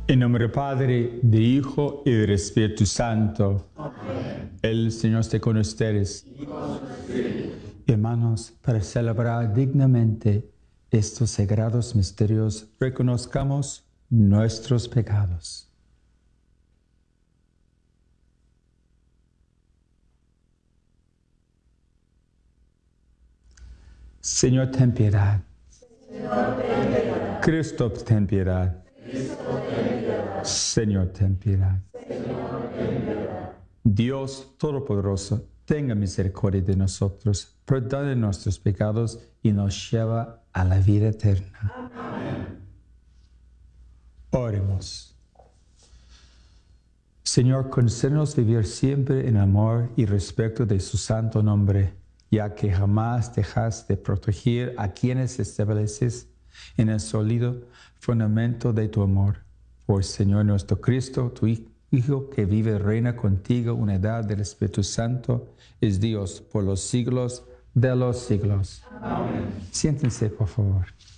En nombre del Padre, del Hijo y del Espíritu Santo. Amén. El Señor esté con ustedes. Hermanos, para celebrar dignamente estos sagrados misterios, reconozcamos nuestros pecados. Señor, ten piedad. Cristo, ten piedad. Señor, ten piedad. Dios Todopoderoso, tenga misericordia de nosotros, perdone nuestros pecados y nos lleva a la vida eterna. Amén. Oremos. Señor, concédenos vivir siempre en amor y respeto de su santo nombre, ya que jamás dejas de proteger a quienes estableces en el sólido fundamento de tu amor. Por Señor nuestro Cristo, tu Hijo, que vive y reina contigo, unidad del Espíritu Santo, es Dios por los siglos de los siglos. Amén. Siéntense, por favor.